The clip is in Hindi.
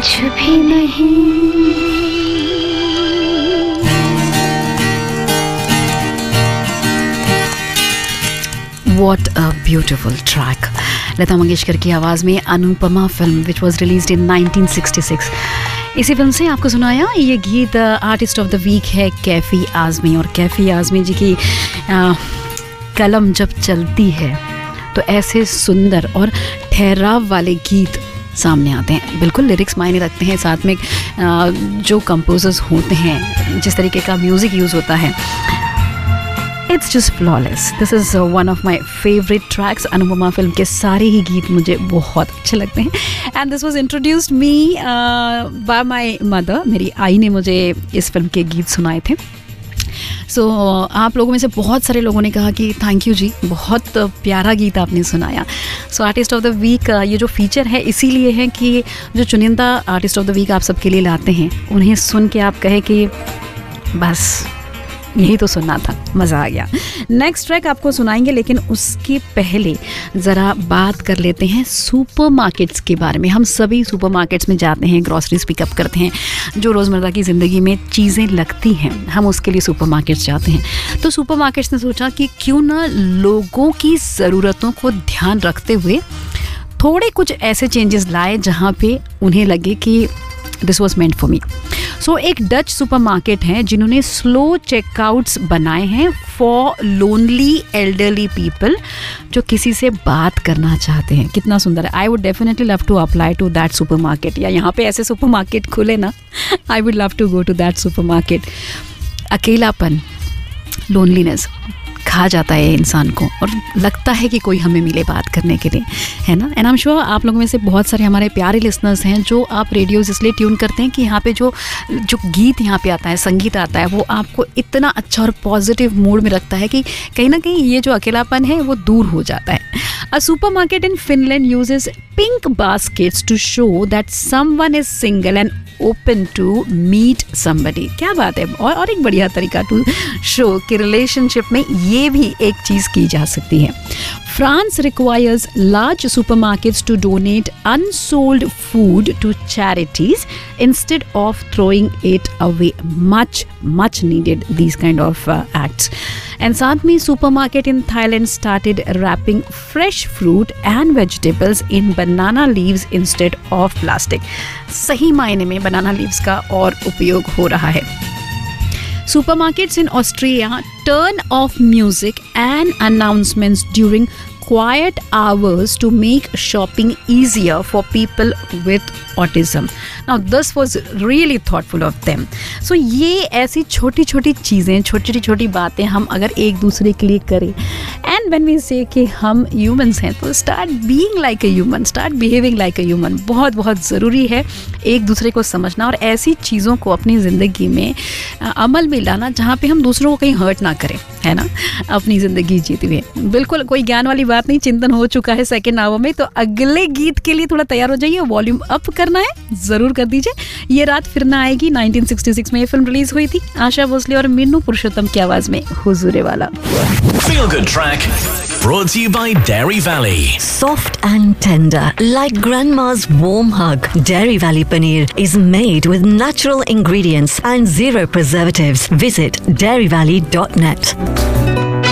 कुछ भी नहीं। What a beautiful track. Lata Mangeshkar की आवाज़ में Anupama film which was released in 1966। इसी फिल्म से आपको सुनाया ये गीत। आर्टिस्ट ऑफ द वीक है कैफ़ी आज़मी, और कैफ़ी आज़मी जी की कलम जब चलती है तो ऐसे सुंदर और ठहराव वाले गीत सामने आते हैं। बिल्कुल लिरिक्स मायने रखते हैं, साथ में जो कंपोजर्स होते हैं, जिस तरीके का म्यूज़िक यूज़ होता है, it's just flawless. This is one of my favourite tracks. Anupama film के सारे ही गीत मुझे बहुत अच्छे लगते हैं। And this was introduced me bye my mother. मेरी आई ने मुझे इस फिल्म के गीत सुनाए थे। सो आप लोगों में से बहुत सारे लोगों ने कहा कि थैंक यू जी, बहुत प्यारा गीत आपने सुनाया। सो आर्टिस्ट ऑफ द वीक ये जो फीचर है इसीलिए है कि जो चुनिंदा आर्टिस्ट ऑफ द वीक आप सबके लिए लाते हैं, उन्हें सुन के आप कहे कि बस यही तो सुनना था, मज़ा आ गया। नेक्स्ट ट्रैक आपको सुनाएंगे, लेकिन उसके पहले ज़रा बात कर लेते हैं सुपरमार्केट्स के बारे में। हम सभी सुपरमार्केट्स में जाते हैं, ग्रॉसरीज पिकअप करते हैं, जो रोज़मर्रा की ज़िंदगी में चीज़ें लगती हैं हम उसके लिए सुपरमार्केट्स जाते हैं। तो सुपरमार्केट्स ने सोचा कि क्यों ना लोगों की ज़रूरतों को ध्यान रखते हुए थोड़े कुछ ऐसे चेंजेस लाए जहाँ पे उन्हें लगे कि this was meant for me. सो एक डच सुपरमार्केट है जिन्होंने स्लो चेकआउट्स बनाए हैं फॉर लोनली एल्डरली पीपल जो किसी से बात करना चाहते हैं। कितना सुंदर है। I would definitely love to apply to that supermarket, या यहाँ पे ऐसे सुपरमार्केट खुले ना, I would love to go to that supermarket. अकेलापन, लोनलीनेस खा जाता है इंसान को, और लगता है कि कोई हमें मिले बात करने के लिए, है ना। एंड आई एम श्योर आप लोगों में से बहुत सारे हमारे प्यारे लिसनर्स हैं जो आप रेडियोज़ इसलिए ट्यून करते हैं कि यहाँ पे जो गीत यहाँ पे आता है, संगीत आता है, वो आपको इतना अच्छा और पॉजिटिव मूड में रखता है कि कहीं ना कहीं ये जो अकेलापन है वो दूर हो जाता है। अ supermarket in Finland uses pink baskets to show that someone is single and open to meet somebody. क्या बात है। और एक बढ़िया तरीका टू शो कि रिलेशनशिप में ये भी एक चीज़ की जा सकती है। France requires large supermarkets to donate unsold food to charities instead of throwing it away. Much needed these kind of acts. And साथ में supermarket in Thailand started wrapping fresh fruit and vegetables in banana leaves instead of plastic. सही मायने में banana leaves का और उपयोग हो रहा है। Supermarkets in Austria turn off music and announcements during quiet hours to make shopping easier for people with autism. Now this was really thoughtful of them. So ये ऐसी छोटी छोटी चीज़ें, छोटी छोटी बातें हम अगर एक दूसरे के लिए करें, and when we say कि हम humans हैं, तो start being like a human, start behaving like a human, बहुत बहुत ज़रूरी है एक दूसरे को समझना और ऐसी चीज़ों को अपनी ज़िंदगी में अमल में लाना जहाँ पे हम दूसरों को कहीं हर्ट ना करें, है ना, अपनी ज़िंदगी जीते हुए। बिल्कुल कोई ज्ञान वाली बात नहीं, चिंतन हो चुका है सेकेंड आवर में, तो अगले गीत के लिए थोड़ा तैयार हो जाइए, वॉल्यूम अप करना है ज़रूर कर दीजिए। ये रात फिर ना आएगी 1966 में ये फिल्म रिलीज हुई थी, आशा भोसले और मीनू पुरुषोत्तम की आवाज़ में, हुजूरे वाला। Feel Good Track brought to you by Dairy Valley. Soft and tender, like grandma's warm hug. Dairy Valley Paneer is made with natural ingredients and zero preservatives. Visit dairyvalley.net.